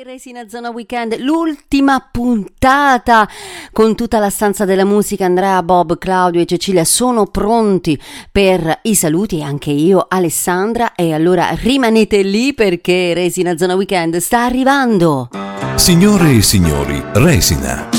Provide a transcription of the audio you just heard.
Resina Zona Weekend, l'ultima puntata con tutta la stanza della musica. Andrea, Bob, Claudio e Cecilia sono pronti per i saluti e anche io, Alessandra, e allora rimanete lì perché Resina Zona Weekend sta arrivando. Signore e signori, Resina